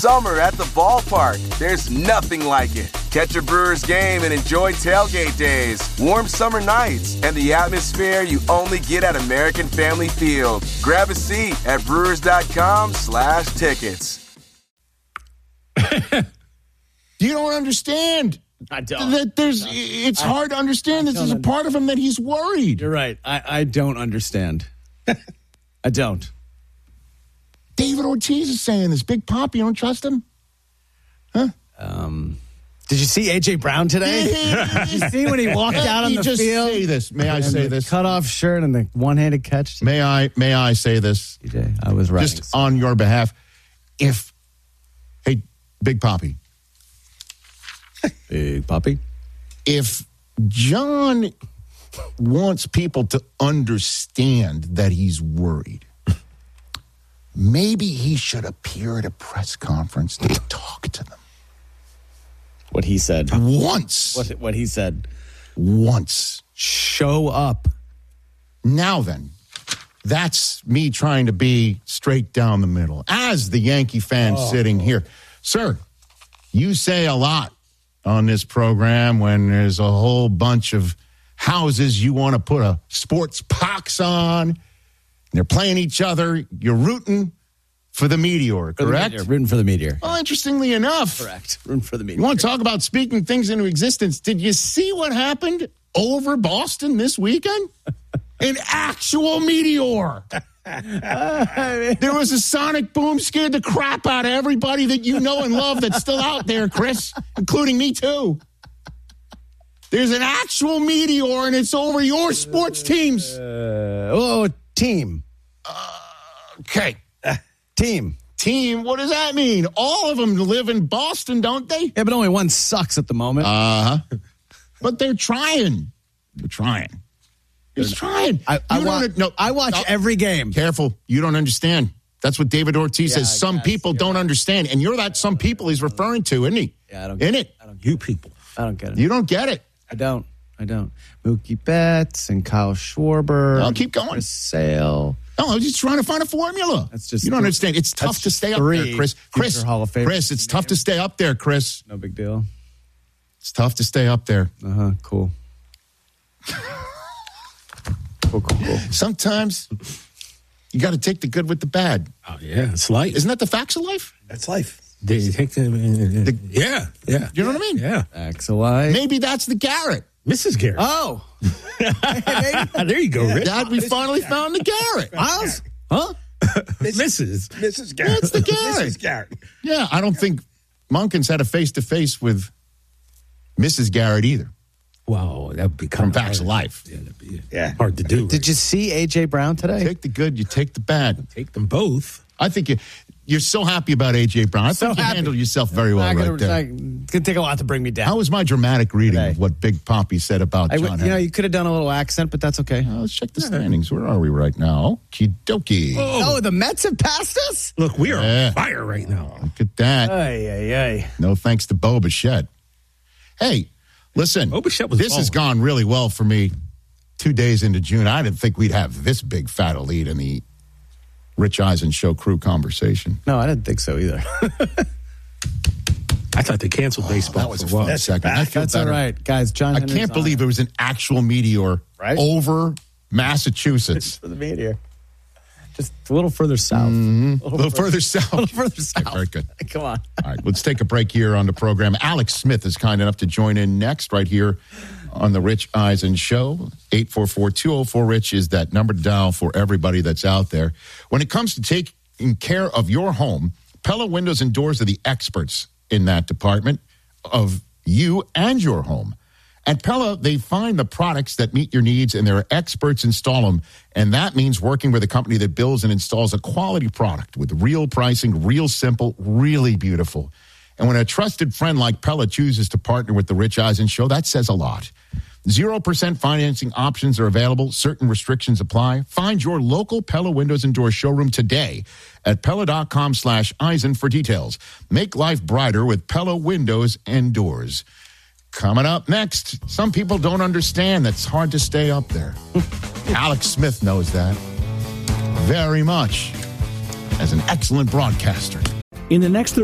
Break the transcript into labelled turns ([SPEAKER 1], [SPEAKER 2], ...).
[SPEAKER 1] summer at the ballpark. There's nothing like it. Catch a Brewers game and enjoy tailgate days, warm summer nights, and the atmosphere you only get at American Family Field. Grab a seat at brewers.com/tickets.
[SPEAKER 2] You don't understand.
[SPEAKER 3] I don't.
[SPEAKER 2] It's hard to understand. This is a part of him that he's worried.
[SPEAKER 3] You're right. I don't understand. I don't.
[SPEAKER 2] David Ortiz is saying this. Big Pop, you don't trust him? Huh?
[SPEAKER 3] Did you see A.J. Brown today? Did you see when he walked out on the
[SPEAKER 2] just
[SPEAKER 3] field?
[SPEAKER 2] Say this. May I say this?
[SPEAKER 3] Cut-off shirt and the one-handed catch.
[SPEAKER 2] May I say this?
[SPEAKER 3] TJ, I was right.
[SPEAKER 2] Just on your behalf. Hey, Big Poppy.
[SPEAKER 3] Big Poppy.
[SPEAKER 2] If John wants people to understand that he's worried, maybe he should appear at a press conference to talk to them.
[SPEAKER 3] What he said.
[SPEAKER 2] Once.
[SPEAKER 3] What he said.
[SPEAKER 2] Once.
[SPEAKER 3] Show up.
[SPEAKER 2] Now then, that's me trying to be straight down the middle. As the Yankee fan sitting here. Sir, you say a lot on this program when there's a whole bunch of houses you want to put a sports pox on. They're playing each other. You're rooting for the Meteor, correct?
[SPEAKER 3] Rooting for the Meteor.
[SPEAKER 2] Well, interestingly enough.
[SPEAKER 3] Correct. Rooting for the Meteor.
[SPEAKER 2] You want to talk about speaking things into existence? Did you see what happened over Boston this weekend? An actual meteor. There was a sonic boom, scared the crap out of everybody that you know and love that's still out there, Chris, including me too. There's an actual meteor, and it's over your sports teams.
[SPEAKER 3] Team.
[SPEAKER 2] Okay.
[SPEAKER 3] Team.
[SPEAKER 2] Team, what does that mean? All of them live in Boston, don't they?
[SPEAKER 3] Yeah, but only one sucks at the moment.
[SPEAKER 2] But they're trying. They're trying. He's trying.
[SPEAKER 3] I watch every game.
[SPEAKER 2] Careful. You don't understand. That's what David Ortiz says. Some people don't understand. And you're that some people he's referring to, isn't he?
[SPEAKER 3] Yeah, I don't get it.
[SPEAKER 4] You people.
[SPEAKER 3] I don't get it.
[SPEAKER 2] You don't get it.
[SPEAKER 3] I don't. Mookie Betts and Kyle Schwarber.
[SPEAKER 2] I'll keep going.
[SPEAKER 3] Chris Sale.
[SPEAKER 2] No, I'm just trying to find a formula.
[SPEAKER 3] That's just
[SPEAKER 2] you don't understand. It's tough to stay up there, Chris.
[SPEAKER 3] Hall of Fame.
[SPEAKER 2] Chris, it's tough to stay up there, Chris.
[SPEAKER 3] No big deal.
[SPEAKER 2] It's tough to stay up there.
[SPEAKER 3] Cool. Cool.
[SPEAKER 2] Sometimes you got to take the good with the bad.
[SPEAKER 4] Oh, yeah. It's life.
[SPEAKER 2] Isn't that the facts of life?
[SPEAKER 4] That's life. You take yeah.
[SPEAKER 2] You know what I mean?
[SPEAKER 4] Yeah.
[SPEAKER 3] Facts of life.
[SPEAKER 2] Maybe that's the Garrett.
[SPEAKER 4] Mrs. Garrett.
[SPEAKER 3] Oh.
[SPEAKER 4] There you go, Rich.
[SPEAKER 2] Dad, we finally found the Garrett.
[SPEAKER 3] Miles? Huh?
[SPEAKER 4] Mrs. Garrett.
[SPEAKER 2] That's the Garrett.
[SPEAKER 4] Mrs. Garrett.
[SPEAKER 2] Yeah, I don't think Munkins had a face-to-face with Mrs. Garrett either.
[SPEAKER 4] Wow, that would be
[SPEAKER 2] From Facts of Life.
[SPEAKER 4] Yeah, that'd be hard to do.
[SPEAKER 3] Did you see A.J. Brown today?
[SPEAKER 2] Take the good, you take the bad.
[SPEAKER 4] Take them both.
[SPEAKER 2] I think you're so happy about A.J. Brown. I think you handled yourself very well right there.
[SPEAKER 3] It's going to take a lot to bring me down.
[SPEAKER 2] How was my dramatic reading of what Big Poppy said about John Henry?
[SPEAKER 3] You could have done a little accent, but that's okay.
[SPEAKER 2] Let's check the standings. Where are we right now? Kidoki.
[SPEAKER 3] Oh, the Mets have passed us?
[SPEAKER 4] Look, we are on fire right now.
[SPEAKER 2] Look at that.
[SPEAKER 3] Ay.
[SPEAKER 2] No thanks to Bo Bichette. Hey, listen, this has gone really well for me 2 days into June. I didn't think we'd have this big fat elite in the Rich Eisen Show crew conversation.
[SPEAKER 3] No, I didn't think so either.
[SPEAKER 4] I thought they canceled baseball.
[SPEAKER 2] That was a fun second.
[SPEAKER 3] That's all right, guys. John Henry's
[SPEAKER 2] I can't believe it was an actual meteor over Massachusetts.
[SPEAKER 3] For the meteor. Just a little further south.
[SPEAKER 2] A little further south.
[SPEAKER 3] A little further south.
[SPEAKER 2] Very good.
[SPEAKER 3] Come on.
[SPEAKER 2] All right, let's take a break here on the program. Alex Smith is kind enough to join in next right here on the Rich Eisen Show. 844-204-RICH is that number to dial for everybody that's out there. When it comes to taking care of your home, Pella Windows and Doors are the experts in that department of you and your home. At Pella, they find the products that meet your needs, and their experts install them. And that means working with a company that builds and installs a quality product with real pricing, real simple, really beautiful. And when a trusted friend like Pella chooses to partner with the Rich Eisen Show, that says a lot. 0% financing options are available. Certain restrictions apply. Find your local Pella Windows and Doors showroom today at Pella.com/Eisen for details. Make life brighter with Pella Windows and Doors. Coming up next, some people don't understand that's hard to stay up there. Alex Smith knows that very much as an excellent broadcaster.
[SPEAKER 5] In the next